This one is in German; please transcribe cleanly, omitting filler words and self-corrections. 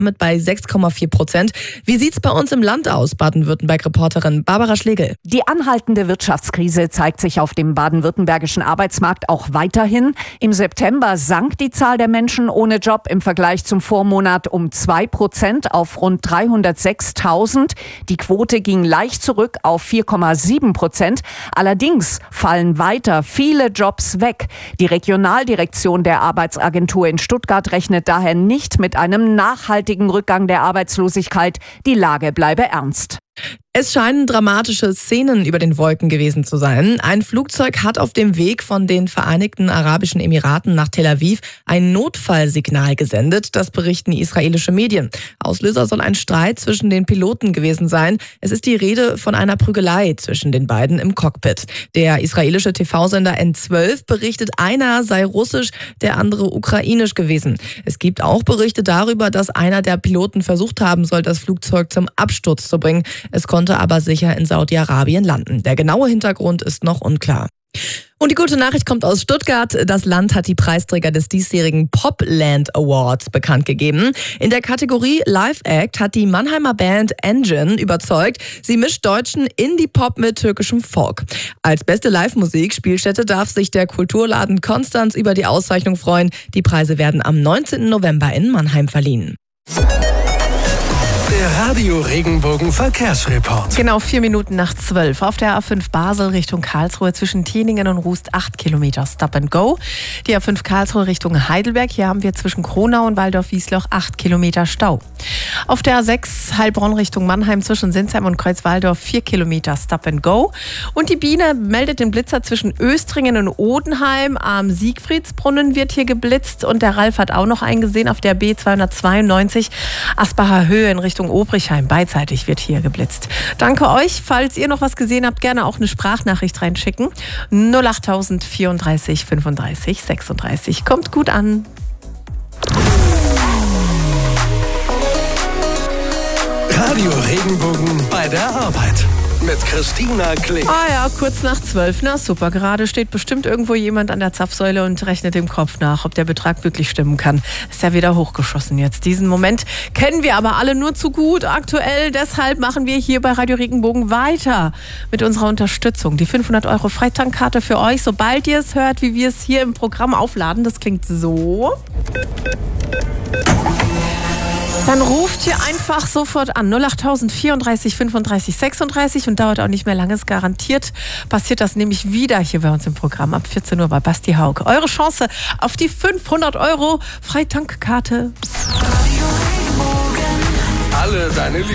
mit bei 6,4%. Wie sieht's bei uns im Land aus? Baden-Württemberg-Reporterin Barbara Schlegel. Die anhaltende Wirtschaftskrise zeigt sich auf dem baden-württembergischen Arbeitsmarkt auch weiterhin. Im September sank die Zahl der Menschen ohne Job im Vergleich zum Vormonat um 2% auf rund 306.000. Die Quote ging leicht zurück auf 4,7%. Allerdings fallen weiter viele Jobs weg. Die Regionaldirektion der Arbeitsagentur in Stuttgart rechnet daher nicht mit einem nachhaltigen Rückgang der Arbeitslosigkeit. Die Lage bleibe ernst. Es scheinen dramatische Szenen über den Wolken gewesen zu sein. Ein Flugzeug hat auf dem Weg von den Vereinigten Arabischen Emiraten nach Tel Aviv ein Notfallsignal gesendet. Das berichten israelische Medien. Auslöser soll ein Streit zwischen den Piloten gewesen sein. Es ist die Rede von einer Prügelei zwischen den beiden im Cockpit. Der israelische TV-Sender N12 berichtet, einer sei russisch, der andere ukrainisch gewesen. Es gibt auch Berichte darüber, dass einer der Piloten versucht haben soll, das Flugzeug zum Absturz zu bringen. Es konnte aber sicher in Saudi-Arabien landen. Der genaue Hintergrund ist noch unklar. Und die gute Nachricht kommt aus Stuttgart. Das Land hat die Preisträger des diesjährigen Popland Awards bekannt gegeben. In der Kategorie Live Act hat die Mannheimer Band Engine überzeugt. Sie mischt deutschen Indie-Pop mit türkischem Folk. Als beste Live-Musik-Spielstätte darf sich der Kulturladen Konstanz über die Auszeichnung freuen. Die Preise werden am 19. November in Mannheim verliehen. Der Radio-Regenbogen-Verkehrsreport. Genau 11:04 auf der A5 Basel Richtung Karlsruhe zwischen Tieningen und Rust 8 Kilometer Stop and Go. Die A5 Karlsruhe Richtung Heidelberg, hier haben wir zwischen Kronau und Waldorf-Wiesloch 8 Kilometer Stau. Auf der A6 Heilbronn Richtung Mannheim zwischen Sinsheim und Kreuzwaldorf 4 Kilometer Stop and Go. Und die Biene meldet den Blitzer zwischen Östringen und Odenheim. Am Siegfriedsbrunnen wird hier geblitzt und der Ralf hat auch noch einen gesehen auf der B292 Asbacher Höhe in Richtung Obrichheim. Beidseitig wird hier geblitzt. Danke euch. Falls ihr noch was gesehen habt, gerne auch eine Sprachnachricht reinschicken. 08000 34 35 36. Kommt gut an. Radio Regenbogen bei der Arbeit. Mit Christina Kling. Ah ja, kurz nach 12. Na super, gerade steht bestimmt irgendwo jemand an der Zapfsäule und rechnet im Kopf nach, ob der Betrag wirklich stimmen kann. Ist ja wieder hochgeschossen jetzt. Diesen Moment kennen wir aber alle nur zu gut aktuell. Deshalb machen wir hier bei Radio Regenbogen weiter mit unserer Unterstützung. Die 500 € Freitankkarte für euch, sobald ihr es hört, wie wir es hier im Programm aufladen. Das klingt so. Dann ruft ihr einfach sofort an 08000 34 35 36 und dauert auch nicht mehr lange, ist garantiert. Passiert das nämlich wieder hier bei uns im Programm ab 14 Uhr bei Basti Hauke. Eure Chance auf die 500 € Freitankkarte. Alle deine